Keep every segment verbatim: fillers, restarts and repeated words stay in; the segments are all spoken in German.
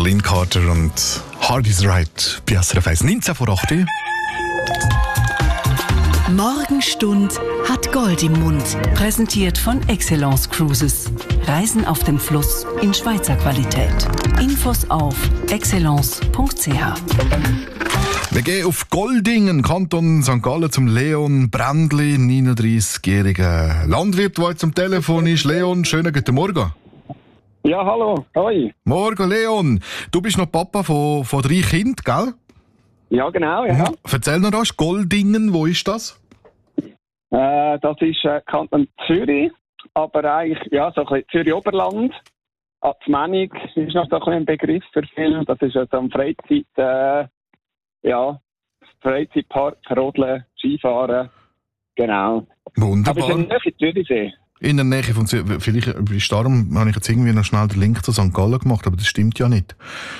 Lynn Carter und Hard is Right bei S R F eins. neunzehn vor acht. Morgenstund hat Gold im Mund. Präsentiert von Excellence Cruises. Reisen auf dem Fluss in Schweizer Qualität. Infos auf excellence punkt c h. Wir gehen auf Goldingen, Kanton Sankt Gallen, zum Leon Brändli, neununddreißigjähriger Landwirt, der jetzt am Telefon ist. Leon, schönen guten Morgen. Ja, hallo. Hoi. Morgen, Leon. Du bist noch Papa von, von drei Kindern, gell? Ja, genau, ja. Mhm. Erzähl noch das. Goldingen, wo ist das? Äh, das ist äh, Kanton Zürich, aber eigentlich, ja, so ein bisschen Zürich-Oberland. Azmenig ist noch so ein bisschen ein Begriff für viele. Das ist also am Freizeit, äh, ja, Freizeitpark, Rodeln, Skifahren, genau. Wunderbar. Aber es ist in der Nähe Zürichsee. In der Nähe von Zürich. Vielleicht ist darum, habe ich jetzt irgendwie noch schnell den Link zu Sankt Gallen gemacht, aber das stimmt ja nicht.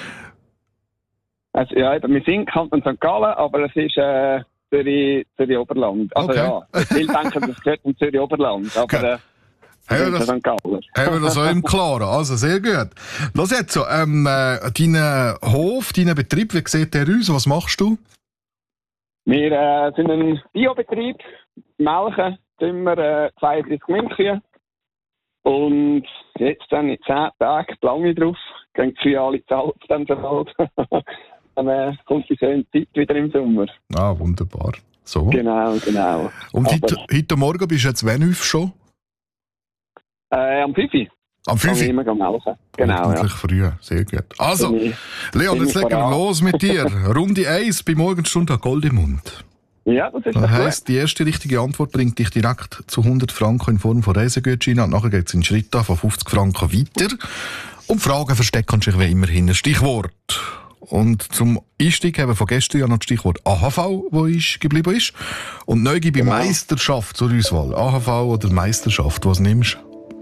Also, ja, wir sind Kanton Sankt Gallen, aber es ist äh, Zürich, Zürich-Oberland. Also Okay. ja, viele denken, das gehört zum Zürich-Oberland, aber äh, Haben wir das, Sankt Gallen. haben wir das auch im Klaren? Also, sehr gut. Los jetzt so, ähm, äh, deinen Hof, deinen Betrieb, wie sieht der aus? Was machst du? Wir äh, sind ein Biobetrieb, melken, tun wir äh, zweiunddreißig Milchkühe. Und jetzt dann in zehn Tagen, lange drauf, gehen die Kühe alle zahlt, dann so alt. Dann äh, kommt die schöne Zeit wieder im Sommer. Ah, wunderbar. So. Genau, genau. Und Aber, heute, heute Morgen bist du jetzt wann auf schon? Äh, am fünf Uhr. Am Kann fünf ich Uhr? immer melken. Genau, ja. Ordentlich früh, sehr gut. Also, Bin ich- Leon, bin jetzt ich legen wir parat. los mit dir. Runde eins bei Morgenstunde Gold im Mund. Ja, das ist Das doch heisst, die erste richtige Antwort bringt dich direkt zu hundert Franken in Form von Reisegutscheinen. Nachher geht es in Schritte von fünfzig Franken weiter. Und Fragen verstecken sich wie immer hinter Stichwort. Und zum Einstieg haben wir von gestern ja noch das Stichwort A H V, das ist, geblieben ist. Und neu gibt es Genau. Meisterschaft zur Auswahl. A H V oder Meisterschaft, was nimmst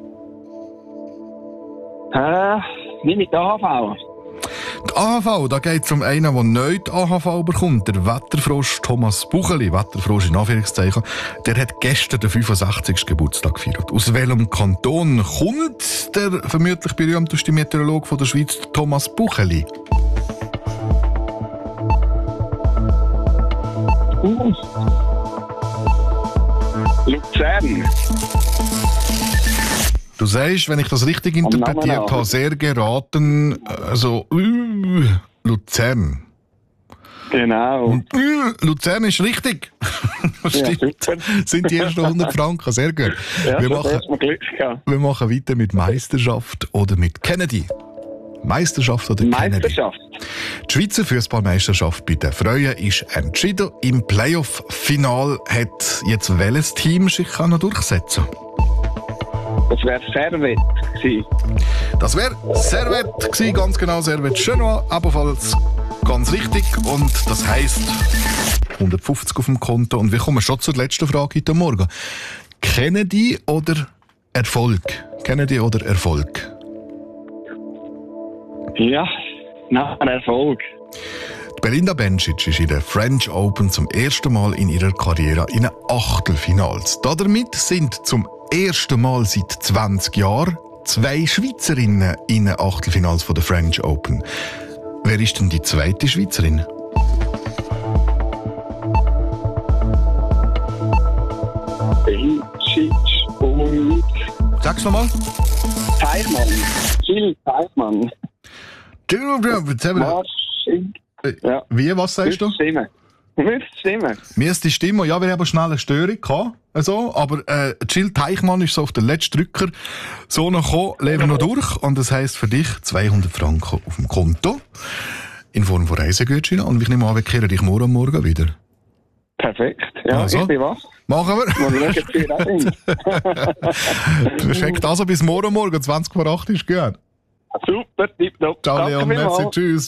du? gut. Äh, wie mit der A H V. Die A H V, da geht es um einen, der neu die A H V bekommt. Der Wetterfrosch Thomas Bucheli, Wetterfrosch in Anführungszeichen, der hat gestern den fünfundsechzigsten Geburtstag gefeiert. Aus welchem Kanton kommt der vermutlich berühmteste Meteorologe von der Schweiz, Thomas Bucheli? Uh. Luzern. Du sagst, wenn ich das richtig interpretiert Namen nach. habe, sehr geraten, also äh, Luzern. Genau. Und äh, Luzern ist richtig. Ja, Stimmt. super. Sind die ersten hundert Franken, sehr gut. Ja, Wir das machen, hast du Glück gehabt. wir machen weiter mit Meisterschaft oder mit Kennedy. Meisterschaft oder Kennedy? Meisterschaft. Die Schweizer Fußballmeisterschaft bei den Frauen ist entschieden. Im Playoff-Final hat jetzt welches Team sich noch durchsetzen? Das wäre Servet gewesen. Das wäre Servet gewesen, ganz genau, Servet Chenois, ebenfalls ganz richtig. Und das heisst hundertfünfzig auf dem Konto. Und wir kommen schon zur letzten Frage heute Morgen. Kennedy oder Erfolg? Kennedy oder Erfolg? Ja, nach einem Erfolg. Die Belinda Bencic ist in der French Open zum ersten Mal in ihrer Karriere in den Achtelfinals. Damit sind zum ersten Mal seit zwanzig Jahren zwei Schweizerinnen in den Achtelfinals von der French Open. Wer ist denn die zweite Schweizerin? Bencic und Sag's nochmal. Teichmann. Gilles Teichmann. Jetzt haben wir- Marsching. Äh, Ja. Wie, was sagst du? Müsste stimmen. Müsste stimmen. Mir ist die Stimme, ja, wir haben aber schnell eine Störung gehabt, also, aber äh, Jill Teichmann ist so auf den letzten Drücker so noch gekommen, leben wir noch durch und das heisst für dich zweihundert Franken auf dem Konto in Form von Reisegutscheinen und ich nehme an, wir kehren dich morgen Morgen wieder. Perfekt. Ja, Also. ich bin was. Machen wir. Mal schauen, wie wir auch sind. Perfekt, also bis morgen Morgen, zwanzig vor acht ist gut. Super, tipptopp. Ciao Danke Leon, vielmals. merci, tschüss.